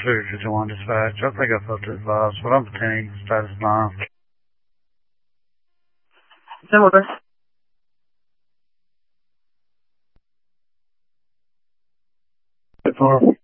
351 dispatch. I think I felt advised, but I'm pretending status 9. 10-1.